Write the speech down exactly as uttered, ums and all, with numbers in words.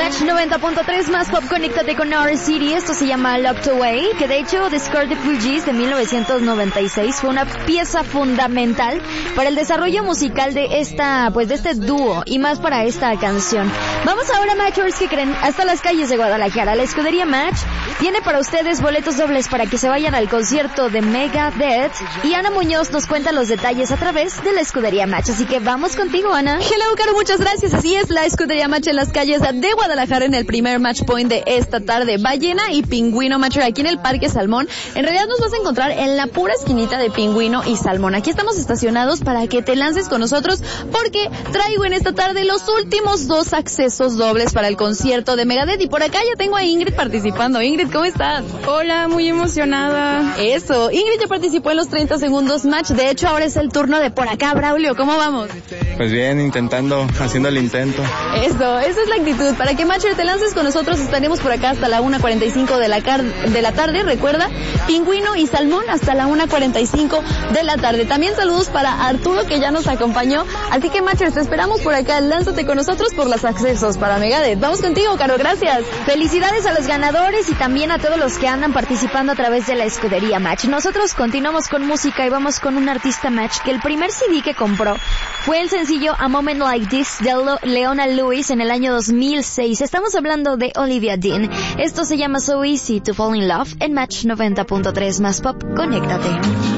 Match noventa punto tres más pop, conéctate con Our City. Esto se llama Locked Away, que de hecho The Score the Fugees de mil novecientos noventa y seis fue una pieza fundamental para el desarrollo musical de esta, pues de este dúo y más para esta canción. Vamos ahora, Matchers, que creen, hasta las calles de Guadalajara. La escudería Match tiene para ustedes boletos dobles para que se vayan al concierto de Megadeth, y Ana Muñoz nos cuenta los detalles a través de la escudería Match. Así que vamos contigo, Ana. Hello, Caro, muchas gracias. Así es, la escudería Match en las calles de Guadalajara en el primer match point de esta tarde. Ballena y Pingüino, Matcher, aquí en el Parque Salmón. En realidad nos vas a encontrar en la pura esquinita de Pingüino y Salmón. Aquí estamos estacionados para que te lances con nosotros, porque traigo en esta tarde los últimos dos accesos dobles para el concierto de Megadeth. Y por acá ya tengo a Ingrid participando. Ingrid, ¿cómo estás? Hola, muy emocionada. Eso, Ingrid ya participó en los treinta segundos match. De hecho, ahora es el turno de por acá, Braulio. ¿Cómo vamos? Pues bien, intentando, haciendo el intento. Eso, esa es la actitud. Para que, Matcher, te lances con nosotros, estaremos por acá hasta la una cuarenta y cinco de la, car- de la tarde. Recuerda, Pingüino y Salmón hasta la una cuarenta y cinco de la tarde. También saludos para Arturo, que ya nos acompañó. Así que, Matcher, te esperamos por acá. Lánzate con nosotros por los accesos para Megadeth. Vamos contigo, Caro, gracias. Felicidades a los ganadores y también a todos los que andan participando a través de la escudería Match. Nosotros continuamos con música y vamos con un artista, Match, que el primer C D que compró fue el sencillo A Moment Like This de Leona Lewis en el año dos mil seis. Estamos hablando de Olivia Dean. Esto se llama So Easy to Fall in Love en Match noventa punto tres más pop. Conéctate.